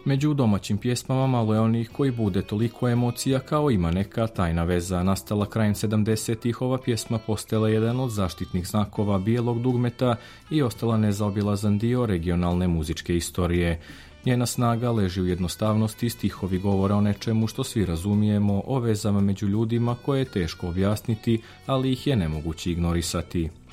Među domaćim pjesmama malo je onih koji bude toliko emocija kao ima neka tajna veza. Nastala krajem 70-ih, ova pjesma postala jedan od zaštitnih znakova bijelog dugmeta i ostala nezaobilazan dio regionalne muzičke istorije. Njena snaga leži u jednostavnosti, stihovi govora o nečemu što svi razumijemo, o vezama među ljudima koje je teško objasniti, ali ih je nemoguće ignorisati.